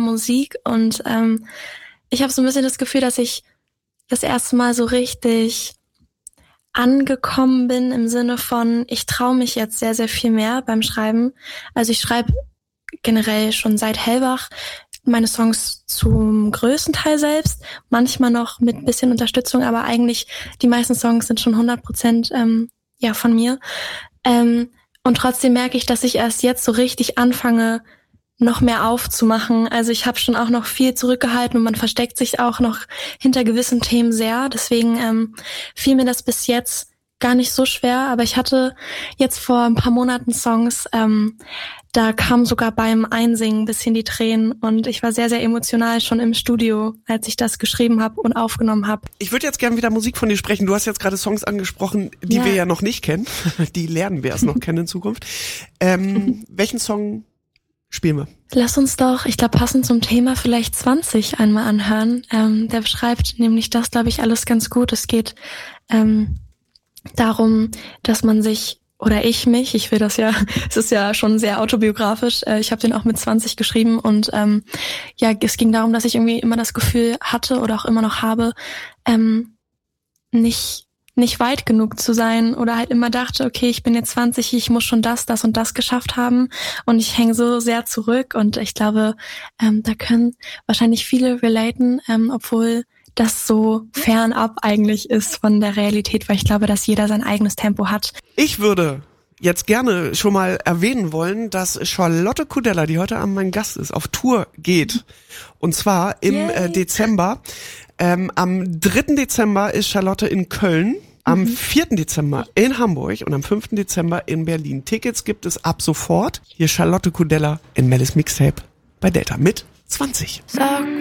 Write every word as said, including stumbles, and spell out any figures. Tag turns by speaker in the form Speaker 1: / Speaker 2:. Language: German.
Speaker 1: Musik und ähm, ich habe so ein bisschen das Gefühl, dass ich das erste Mal so richtig angekommen bin im Sinne von, ich traue mich jetzt sehr, sehr viel mehr beim Schreiben. Also ich schreibe generell schon seit Hellbach meine Songs zum größten Teil selbst, manchmal noch mit bisschen Unterstützung, aber eigentlich die meisten Songs sind schon hundert Prozent ähm, ja von mir. Ähm, und trotzdem merke ich, dass ich erst jetzt so richtig anfange, noch mehr aufzumachen. Also ich habe schon auch noch viel zurückgehalten und man versteckt sich auch noch hinter gewissen Themen sehr. Deswegen ähm, fiel mir das bis jetzt gar nicht so schwer. Aber ich hatte jetzt vor ein paar Monaten Songs, ähm, da kam sogar beim Einsingen ein bisschen die Tränen und ich war sehr, sehr emotional schon im Studio, als ich das geschrieben habe und aufgenommen habe.
Speaker 2: Ich würde jetzt gerne wieder Musik von dir sprechen. Du hast jetzt gerade Songs angesprochen, die
Speaker 1: ja.
Speaker 2: wir ja noch nicht kennen. Die lernen wir erst noch kennen in Zukunft. Ähm, welchen Song spielen wir?
Speaker 1: Lass uns doch, ich glaube, passend zum Thema vielleicht zwanzig einmal anhören. Ähm, der beschreibt nämlich das, glaube ich, alles ganz gut. Es geht ähm, darum, dass man sich, oder ich mich, ich will das ja, es ist ja schon sehr autobiografisch, äh, ich habe den auch mit zwanzig geschrieben und ähm, ja, es ging darum, dass ich irgendwie immer das Gefühl hatte oder auch immer noch habe, ähm, nicht nicht weit genug zu sein oder halt immer dachte, okay, ich bin jetzt zwanzig, ich muss schon das, das und das geschafft haben und ich hänge so sehr zurück und ich glaube, ähm, da können wahrscheinlich viele relaten, ähm, obwohl das so fernab eigentlich ist von der Realität, weil ich glaube, dass jeder sein eigenes Tempo hat.
Speaker 2: Ich würde jetzt gerne schon mal erwähnen wollen, dass Charlotte Kudella, die heute Abend mein Gast ist, auf Tour geht. Und zwar im äh, Dezember. Ähm, am dritten Dezember ist Charlotte in Köln, am mhm. vierten Dezember in Hamburg und am fünften Dezember in Berlin. Tickets gibt es ab sofort. Hier Charlotte Kudella in Mellis Mixtape bei Delta mit zwanzig.
Speaker 1: Sag